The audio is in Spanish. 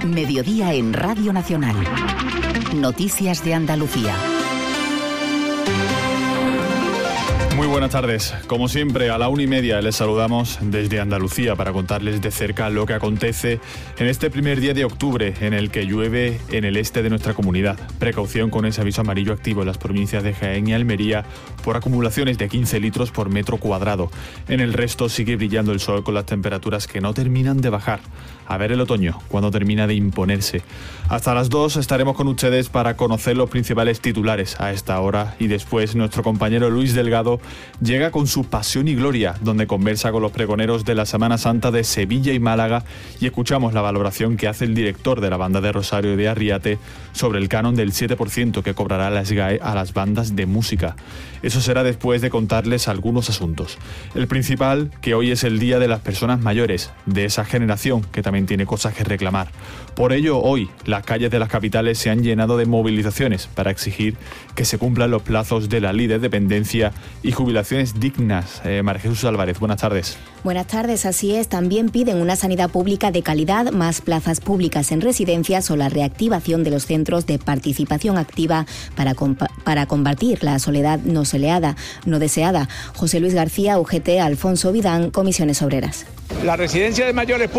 Mediodía en Radio Nacional. Noticias de Andalucía. Muy buenas tardes. Como siempre, a la 1:30 les saludamos desde Andalucía para contarles de cerca lo que acontece en este primer día de octubre en el que llueve en el este de nuestra comunidad. Precaución con ese aviso amarillo activo en las provincias de Jaén y Almería por acumulaciones de 15 litros por metro cuadrado. En el resto sigue brillando el sol con las temperaturas que no terminan de bajar. A ver el otoño, cuando termina de imponerse. Hasta las 2 estaremos con ustedes para conocer los principales titulares a esta hora y después nuestro compañero Luis Delgado llega con su Pasión y Gloria, donde conversa con los pregoneros de la Semana Santa de Sevilla y Málaga y escuchamos la valoración que hace el director de la banda de Rosario de Arriate sobre el canon del 7% que cobrará la SGAE a las bandas de música. Eso será después de contarles algunos asuntos. El principal, que hoy es el Día de las Personas Mayores, de esa generación que también tiene cosas que reclamar. Por ello, hoy, las calles de las capitales se han llenado de movilizaciones para exigir que se cumplan los plazos de la ley de dependencia y jubilaciones dignas. María Jesús Álvarez, buenas tardes. Buenas tardes, así es. También piden una sanidad pública de calidad, más plazas públicas en residencias o la reactivación de los centros de participación activa para combatir la soledad no deseada. José Luis García, UGT, Alfonso Vidán, Comisiones Obreras. La residencia de mayores